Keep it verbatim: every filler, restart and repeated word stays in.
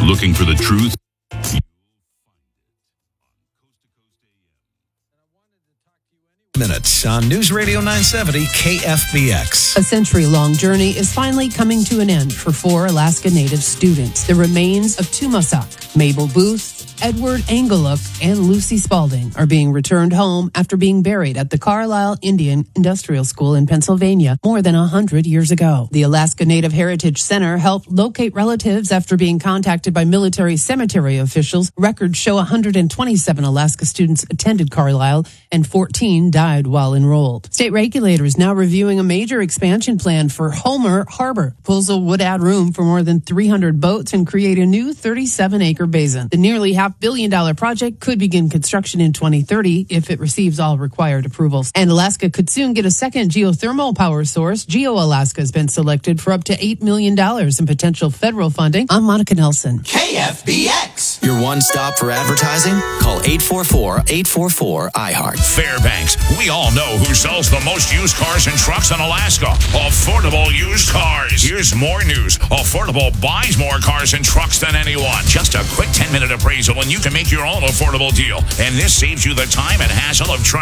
Looking for the truth? Minutes on News Radio nine seventy K F B X. A century-long journey is finally coming to an end for four Alaska Native students. The remains of Tumasak, Mabel Booth, Edward Angeluk, and Lucy Spalding are being returned home after being buried at the Carlisle Indian Industrial School in Pennsylvania more than one hundred years ago. The Alaska Native Heritage Center helped locate relatives after being contacted by military cemetery officials. Records show one hundred twenty-seven Alaska students attended Carlisle and fourteen died while enrolled. State regulators now reviewing a major expansion plan for Homer Harbor. Proposal would add room for more than three hundred boats and create a new thirty-seven acre basin. The nearly half billion dollar project could begin construction in twenty thirty if it receives all required approvals. And Alaska could soon get a second geothermal power source. GeoAlaska has been selected for up to eight million dollars in potential federal funding. I'm Monica Nelson. K F B X. Your one stop for advertising? Call eight four four, eight four four, I heart. Fairbanks. We all know who sells the most used cars and trucks in Alaska. Affordable Used Cars. Here's more news. Affordable buys more cars and trucks than anyone. Just a quick ten minute appraisal and you can make your own affordable deal. And this saves you the time and hassle of trying